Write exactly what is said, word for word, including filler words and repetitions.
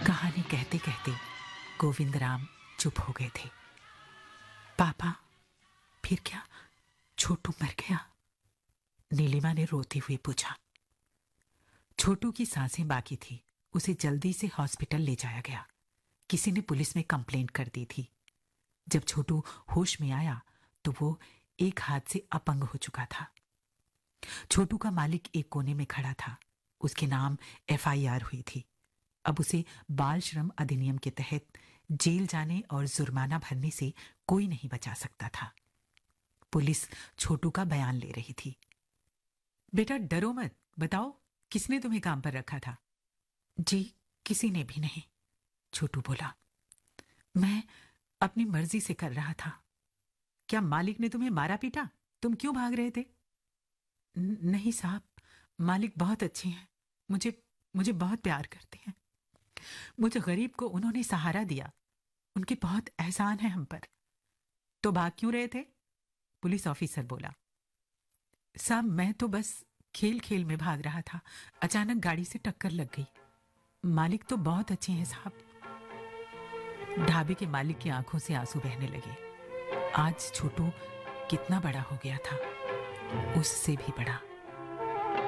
कहानी कहते कहते गोविंद राम चुप हो गए थे। पापा, फिर क्या छोटू मर गया? नीलिमा ने रोते हुए पूछा। छोटू की सांसें बाकी थी। उसे जल्दी से हॉस्पिटल ले जाया गया। किसी ने पुलिस में कंप्लेंट कर दी थी। जब छोटू होश में आया तो वो एक हाथ से अपंग हो चुका था। छोटू का मालिक एक कोने में खड़ा था। उसके नाम एफ आई आर हुई थी। अब उसे बाल श्रम अधिनियम के तहत जेल जाने और जुर्माना भरने से कोई नहीं बचा सकता था। पुलिस छोटू का बयान ले रही थी। बेटा डरो मत, बताओ किसने तुम्हें काम पर रखा था? जी किसी ने भी नहीं, छोटू बोला। मैं अपनी मर्जी से कर रहा था। क्या मालिक ने तुम्हें मारा पीटा? तुम क्यों भाग रहे थे? न- नहीं साहब, मालिक बहुत अच्छे हैं। मुझे मुझे बहुत प्यार करते हैं। मुझे गरीब को उन्होंने सहारा दिया। उनके बहुत एहसान है हम पर। तो भाग क्यों रहे थे? पुलिस ऑफिसर बोला। साहब मैं तो बस खेल खेल में भाग रहा था। अचानक गाड़ी से टक्कर लग गई। मालिक तो बहुत अच्छे हैं साहब। ढाबे के मालिक की आंखों से आंसू बहने लगे। आज छोटू कितना बड़ा हो गया था, उससे भी बड़ा।